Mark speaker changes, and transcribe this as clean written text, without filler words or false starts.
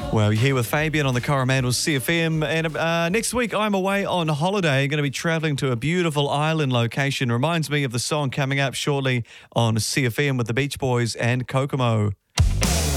Speaker 1: Well, you're here with Fabian on the Coromandel CFM. And next week, I'm away on holiday. Going to be travelling to a beautiful island location. Reminds me of the song coming up shortly on CFM with the Beach Boys and Kokomo.